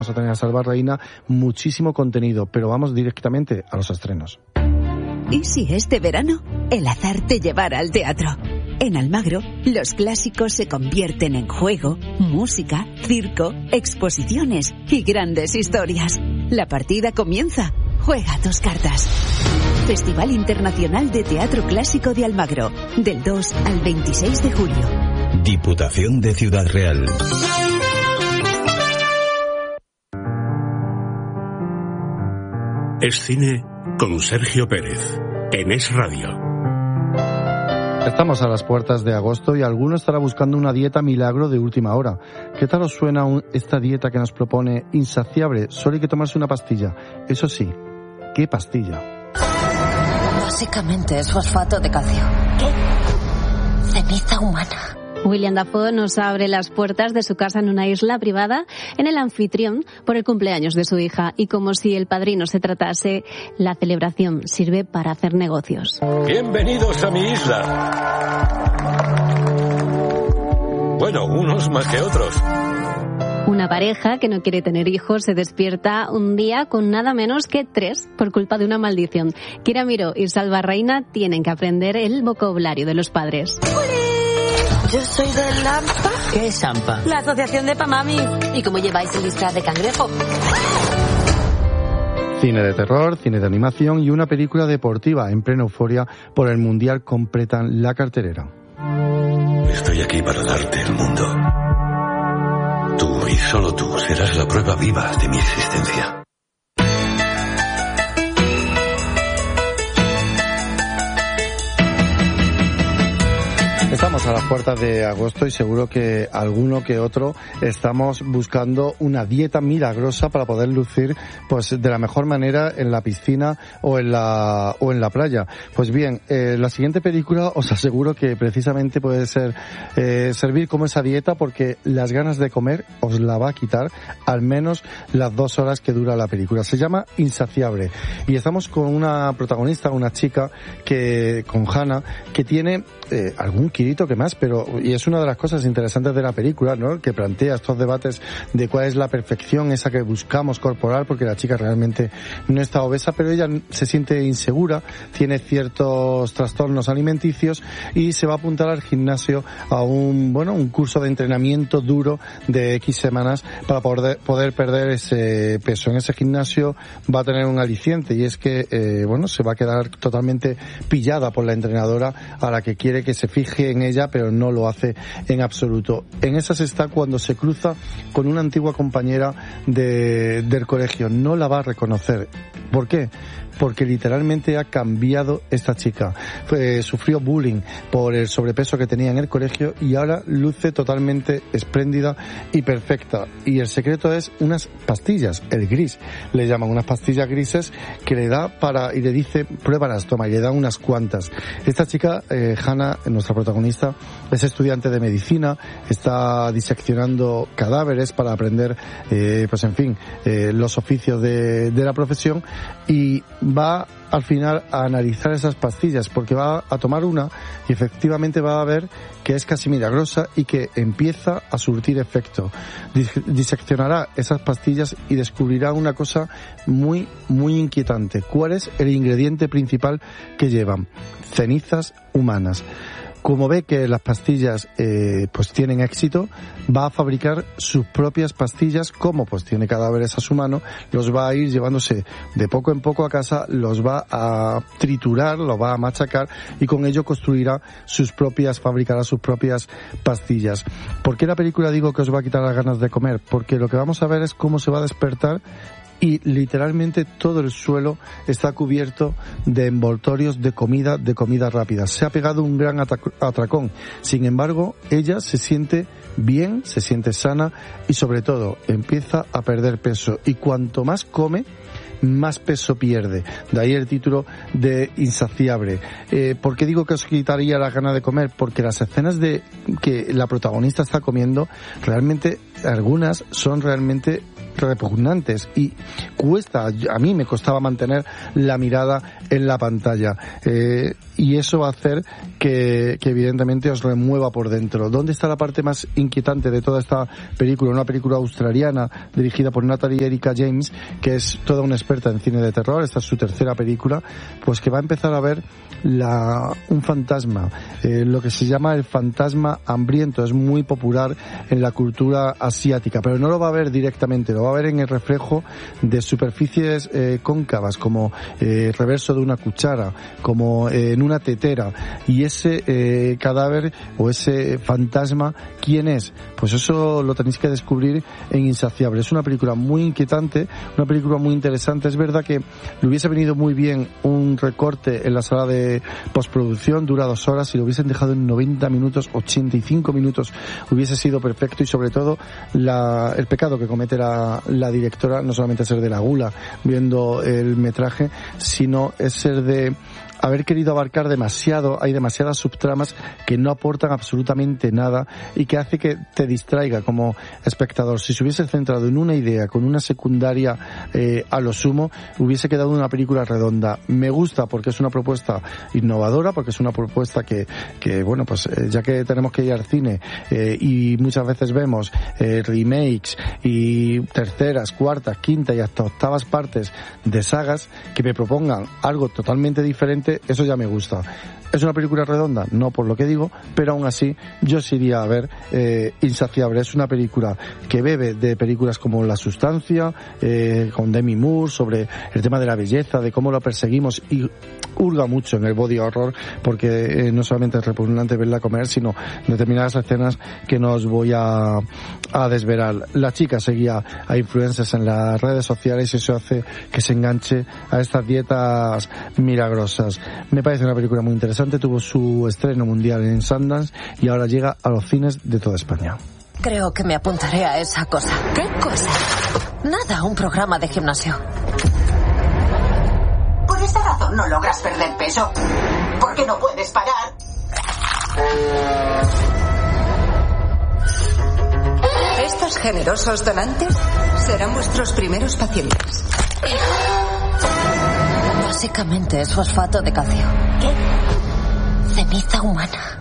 a tener a Salva Reina, muchísimo contenido, pero vamos directamente a los estrenos. ¿Y si este verano el azar te llevara al teatro? En Almagro, los clásicos se convierten en juego, música, circo, exposiciones y grandes historias. La partida comienza. Juega tus cartas. Festival Internacional de Teatro Clásico de Almagro, del 2 al 26 de julio. Diputación de Ciudad Real. Es cine con Sergio Pérez, en Es Radio. Estamos a las puertas de agosto y alguno estará buscando una dieta milagro de última hora. ¿Qué tal os suena esta dieta que nos propone Insaciable? Solo hay que tomarse una pastilla. Eso sí, ¿qué pastilla? Básicamente es fosfato de calcio. ¿Qué? Ceniza humana. William Dafoe nos abre las puertas de su casa en una isla privada en El Anfitrión por el cumpleaños de su hija. Y como si El Padrino se tratase, la celebración sirve para hacer negocios. Bienvenidos a mi isla. Bueno, unos más que otros. Una pareja que no quiere tener hijos se despierta un día con nada menos que 3 por culpa de una maldición. Kira Miró y Salva Reina tienen que aprender el vocabulario de los padres. Yo soy de Lampa. ¿Qué es Ampa? La asociación de Pamami. ¿Y cómo lleváis el disfraz de cangrejo? Cine de terror, cine de animación y una película deportiva en plena euforia por el Mundial completan la cartelera. Estoy aquí para darte el mundo. Tú y solo tú serás la prueba viva de mi existencia. Estamos a las puertas de agosto y seguro que alguno que otro estamos buscando una dieta milagrosa para poder lucir pues de la mejor manera en la piscina o en la playa. Pues bien, la siguiente película os aseguro que precisamente puede ser servir como esa dieta, porque las ganas de comer os la va a quitar al menos las 2 horas que dura la película. Se llama Insaciable y estamos con una protagonista, una chica con Hannah, que tiene algún kilito que más, y es una de las cosas interesantes de la película, ¿no? Que plantea estos debates de cuál es la perfección esa que buscamos corporal, porque la chica realmente no está obesa, pero ella se siente insegura, tiene ciertos trastornos alimenticios y se va a apuntar al gimnasio a un curso de entrenamiento duro de X semanas para poder perder ese peso. En ese gimnasio va a tener un aliciente, y es que se va a quedar totalmente pillada por la entrenadora, a la que quiere que se fije en ella, pero no lo hace en absoluto. En esas está cuando se cruza con una antigua compañera del colegio. No la va a reconocer. ¿Por qué? Porque literalmente ha cambiado esta chica. Sufrió bullying por el sobrepeso que tenía en el colegio y ahora luce totalmente espléndida y perfecta. Y el secreto es unas pastillas, el gris. Le llaman unas pastillas grises que le da y le dice, pruébalas, toma, y le da unas cuantas. Esta chica, Hannah, nuestra protagonista, es estudiante de medicina, está diseccionando cadáveres para aprender, los oficios de la profesión, y va al final a analizar esas pastillas, porque va a tomar una y efectivamente va a ver que es casi milagrosa y que empieza a surtir efecto. Diseccionará esas pastillas y descubrirá una cosa muy, muy inquietante. ¿Cuál es el ingrediente principal que llevan? Cenizas humanas. Como ve que las pastillas tienen éxito, va a fabricar sus propias pastillas. Como tiene cadáveres a su mano, los va a ir llevándose de poco en poco a casa, los va a triturar, los va a machacar, y con ello fabricará sus propias pastillas. ¿Por qué la película digo que os va a quitar las ganas de comer? Porque lo que vamos a ver es cómo se va a despertar y literalmente todo el suelo está cubierto de envoltorios de comida rápida. Se ha pegado un gran atracón. Sin embargo, ella se siente bien, se siente sana y sobre todo empieza a perder peso. Y cuanto más come, más peso pierde. De ahí el título de Insaciable. ¿Por qué digo que os quitaría las ganas de comer? Porque las escenas de que la protagonista está comiendo, realmente algunas son realmente repugnantes y a mí me costaba mantener la mirada en la pantalla. Y eso va a hacer que evidentemente os remueva por dentro. ¿Dónde está la parte más inquietante de toda esta película? Una película australiana dirigida por Natalie Erika James, que es toda una experta en cine de terror. Esta es su tercera película, pues que va a empezar a ver un fantasma, lo que se llama el fantasma hambriento. Es muy popular en la cultura asiática, pero no lo va a ver directamente, lo va a ver en el reflejo de superficies cóncavas, como el reverso de una cuchara, como en una tetera. Y ese cadáver o ese fantasma, ¿quién es? Pues eso lo tenéis que descubrir en Insaciable. Es una película muy inquietante, una película muy interesante. Es verdad que le hubiese venido muy bien un recorte en la sala de postproducción, dura 2 horas, si lo hubiesen dejado en 90 minutos, 85 minutos, hubiese sido perfecto. Y sobre todo el pecado que comete la directora no solamente es ser de la gula viendo el metraje, sino es ser de haber querido abarcar demasiado. Hay demasiadas subtramas que no aportan absolutamente nada y que hace que te distraiga como espectador. Si se hubiese centrado en una idea con una secundaria a lo sumo, hubiese quedado una película redonda. Me gusta porque es una propuesta innovadora, porque es una propuesta que bueno, pues ya que tenemos que ir al cine y muchas veces vemos remakes y terceras, cuartas, quintas y hasta octavas partes de sagas, que me propongan algo totalmente diferente, eso ya me gusta. ¿Es una película redonda? No, por lo que digo, pero aún así yo sí iría a ver Insaciable. Es una película que bebe de películas como La Sustancia, con Demi Moore, sobre el tema de la belleza, de cómo lo perseguimos, y hurga mucho en el body horror, porque no solamente es repugnante verla comer, sino determinadas escenas que no os voy a desvelar. La chica seguía a influencers en las redes sociales y eso hace que se enganche a estas dietas milagrosas. Me parece una película muy interesante. Tuvo su estreno mundial en Sundance y ahora llega a los cines de toda España. Creo que me apuntaré a esa cosa. ¿Qué cosa? Nada, un programa de gimnasio. Por esta razón no logras perder peso. Porque no puedes parar. Estos generosos donantes serán vuestros primeros pacientes. Básicamente es fosfato de calcio. ¿Qué? Ceniza humana.